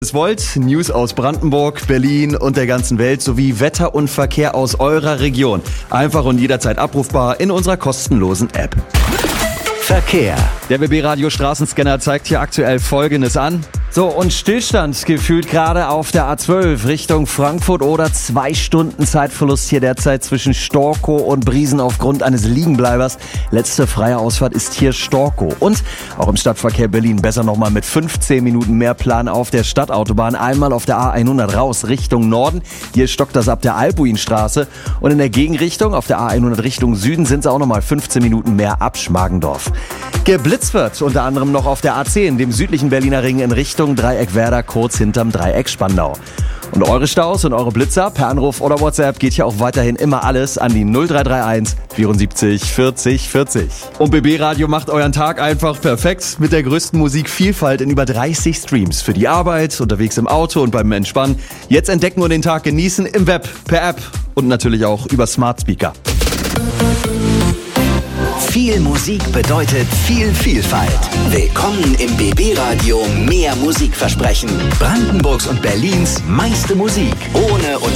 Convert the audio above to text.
wollt, News aus Brandenburg, Berlin und der ganzen Welt sowie Wetter und Verkehr aus eurer Region. Einfach und jederzeit abrufbar in unserer kostenlosen App. Verkehr. Der BB Radio Straßenscanner zeigt hier aktuell Folgendes an. So, und Stillstand gefühlt gerade auf der A12 Richtung Frankfurt oder 2 Stunden Zeitverlust hier derzeit zwischen Storkow und Briesen aufgrund eines Liegenbleibers. Letzte freie Ausfahrt ist hier Storkow. Und auch im Stadtverkehr Berlin besser nochmal mit 15 Minuten mehr Plan auf der Stadtautobahn. Einmal auf der A100 raus Richtung Norden. Hier stockt das ab der Albuinstraße. Und in der Gegenrichtung auf der A100 Richtung Süden sind es auch nochmal 15 Minuten mehr ab Schmargendorf. Geblitzt wird unter anderem noch auf der A10, dem südlichen Berliner Ring in Richtung Dreieck Werder, kurz hinterm Dreieck Spandau. Und eure Staus und eure Blitzer per Anruf oder WhatsApp geht hier auch weiterhin immer alles an die 0331 74 40 40. Und BB Radio macht euren Tag einfach perfekt mit der größten Musikvielfalt in über 30 Streams. Für die Arbeit, unterwegs im Auto und beim Entspannen. Jetzt entdecken und den Tag genießen im Web, per App und natürlich auch über Smart Speaker. Viel Musik bedeutet viel Vielfalt. Willkommen im BB Radio Mehr Musikversprechen. Brandenburgs und Berlins meiste Musik. Ohne